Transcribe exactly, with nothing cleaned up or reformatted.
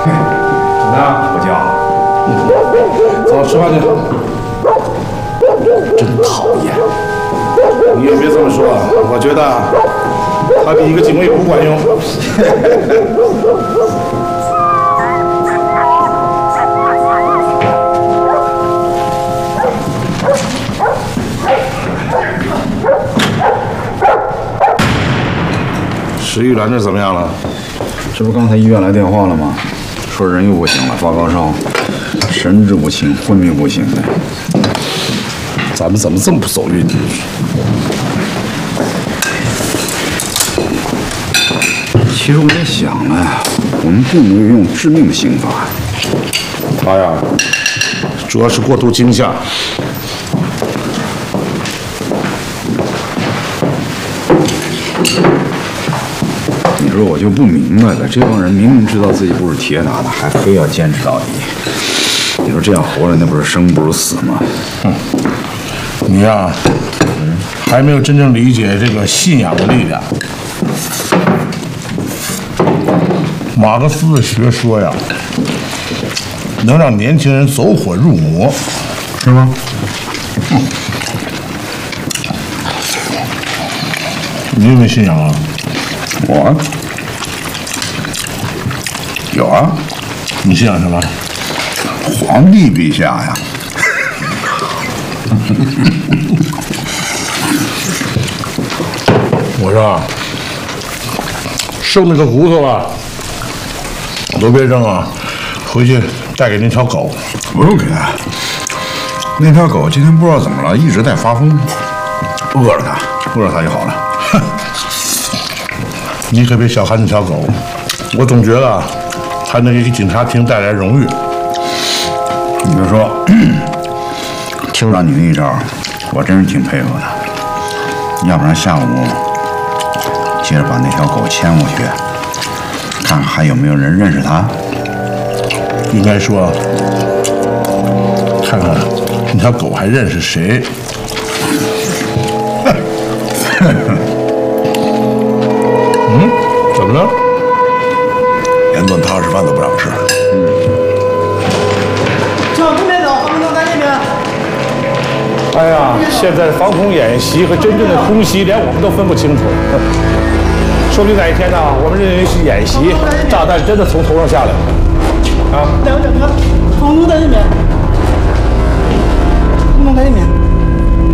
那不叫。走，吃饭去。真讨厌！你也别这么说，我觉得他比一个警卫不管用。石玉兰这怎么样了？ 这不刚才医院来电话了吗？说人又不行了，发高烧，神志不清，昏迷不醒的。 咱们怎么这么不走运呢？ 其实我在想呢，我们并没有用致命的刑罚。 他呀，主要是过度惊吓。 你说我就不明白了，这帮人明明知道自己不是铁打的，还非要坚持到底。你说这样活着，那不是生不如死吗？ 哼，你呀，还没有真正理解这个信仰的力量。马克思的学说呀，能让年轻人走火入魔， 是吗？ 嗯。你有没有信仰啊？ 我有啊。 你信仰什么？ 皇帝陛下呀。 我说，剩那个骨头啊，都别扔啊，回去带给那条狗。 不用给他。那条狗今天不知道怎么了，一直在发疯，饿了它，饿了它就好了。哼， 你可别小看那条狗，我总觉得它能给警察厅带来荣誉。 你就说，听到你那一招，我真是挺佩服的。要不然下午接着把那条狗牵过去，看看还有没有人认识它。 应该说，看看那条狗还认识谁。嗯，怎么了？ 连顿踏实饭都不让吃。 嗯。向这边走，黄门洞在那边。 哎呀，现在防空演习和真正的空袭，连我们都分不清楚。说不定哪一天呢，我们认为是演习，炸弹真的从头上下来了。啊！ 两个两个，黄洞在那边，黄洞在那边。